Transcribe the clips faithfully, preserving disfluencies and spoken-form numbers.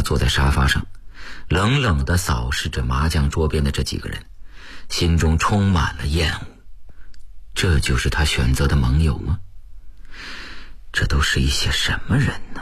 坐在沙发上，冷冷地扫视着麻将桌边的这几个人，心中充满了厌恶。这就是他选择的盟友吗？这都是一些什么人呢？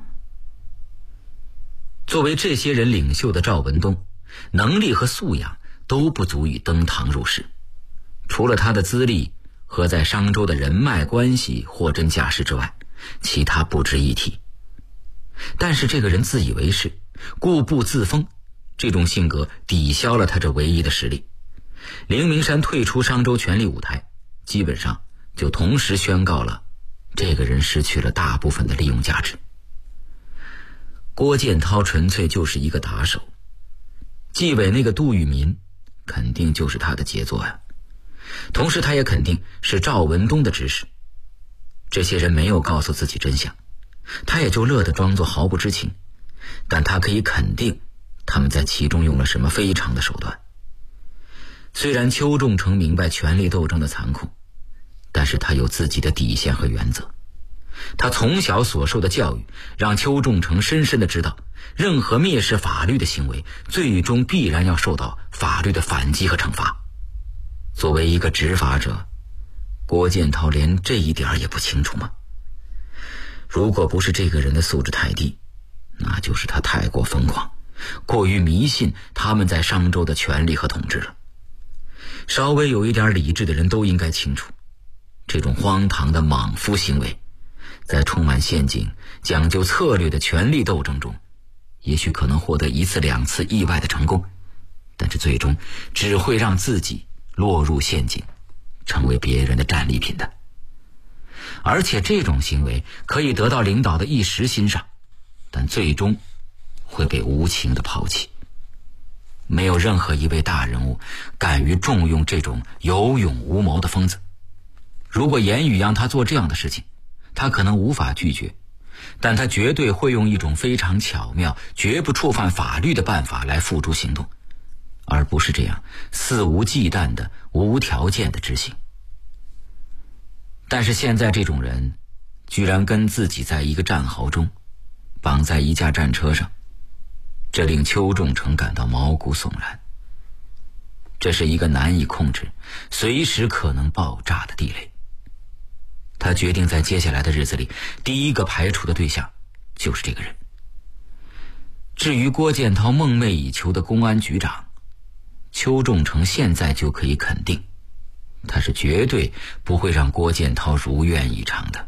作为这些人领袖的赵文东，能力和素养都不足以登堂入室，除了他的资历和在商州的人脉关系货真价实之外，其他不值一提。但是这个人自以为是，固步自封，这种性格抵消了他这唯一的实力。凌明山退出商州权力舞台，基本上就同时宣告了这个人失去了大部分的利用价值。郭建涛纯粹就是一个打手，纪委那个杜聿民肯定就是他的杰作呀，同时他也肯定是赵文东的指使。这些人没有告诉自己真相，他也就乐得装作毫不知情，但他可以肯定他们在其中用了什么非常的手段。虽然邱仲成明白权力斗争的残酷，但是他有自己的底线和原则。他从小所受的教育让邱仲成深深地知道，任何蔑视法律的行为最终必然要受到法律的反击和惩罚。作为一个执法者，郭建涛连这一点也不清楚吗？如果不是这个人的素质太低，那就是他太过疯狂，过于迷信他们在商州的权力和统治了。稍微有一点理智的人都应该清楚，这种荒唐的莽夫行为在充满陷阱、讲究策略的权力斗争中，也许可能获得一次两次意外的成功，但是最终只会让自己落入陷阱，成为别人的战利品的。而且这种行为可以得到领导的一时欣赏，但最终会被无情的抛弃。没有任何一位大人物敢于重用这种有勇无谋的疯子。如果言语让他做这样的事情，他可能无法拒绝，但他绝对会用一种非常巧妙、绝不触犯法律的办法来付诸行动，而不是这样肆无忌惮的无条件的执行。但是现在这种人居然跟自己在一个战壕中，绑在一架战车上，这令邱仲成感到毛骨悚然。这是一个难以控制、随时可能爆炸的地雷。他决定在接下来的日子里，第一个排除的对象就是这个人。至于郭建涛梦寐以求的公安局长，邱仲成现在就可以肯定，他是绝对不会让郭建涛如愿以偿的。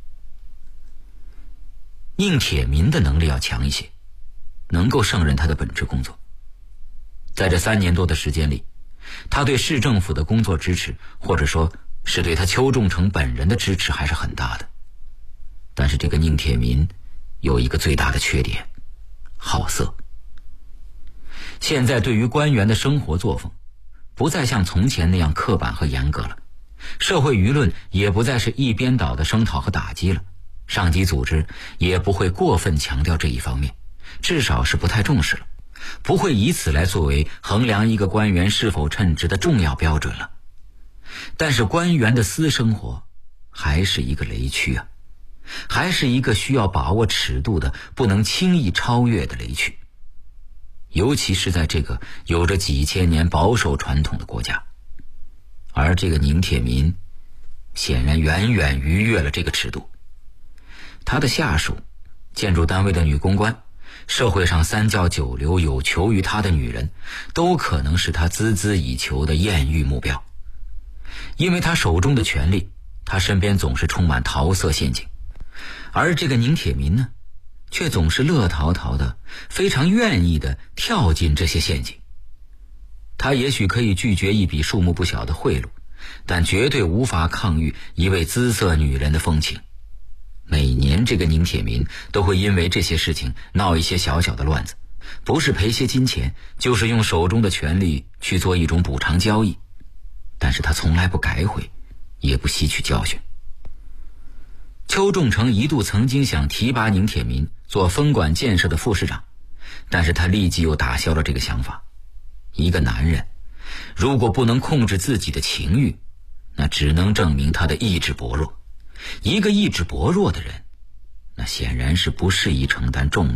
宁铁民的能力要强一些，能够胜任他的本职工作。在这三年多的时间里，他对市政府的工作支持，或者说是对他邱仲成本人的支持还是很大的。但是这个宁铁民有一个最大的缺点，好色。现在对于官员的生活作风不再像从前那样刻板和严格了，社会舆论也不再是一边倒的声讨和打击了，上级组织也不会过分强调这一方面，至少是不太重视了，不会以此来作为衡量一个官员是否称职的重要标准了。但是官员的私生活还是一个雷区啊，还是一个需要把握尺度的、不能轻易超越的雷区。尤其是在这个有着几千年保守传统的国家，而这个宁铁民显然远远逾越了这个尺度。他的下属、建筑单位的女公关、社会上三教九流有求于他的女人，都可能是他孜孜以求的艳遇目标。因为他手中的权力，他身边总是充满桃色陷阱，而这个宁铁民呢，却总是乐淘淘的，非常愿意的跳进这些陷阱。他也许可以拒绝一笔数目不小的贿赂，但绝对无法抗拒一位姿色女人的风情。每年这个宁铁民都会因为这些事情闹一些小小的乱子，不是赔些金钱，就是用手中的权力去做一种补偿交易，但是他从来不改悔，也不吸取教训。邱仲成一度曾经想提拔宁铁民做分管建设的副市长，但是他立即又打消了这个想法。一个男人如果不能控制自己的情欲，那只能证明他的意志薄弱。一个意志薄弱的人，那显然是不适宜承担重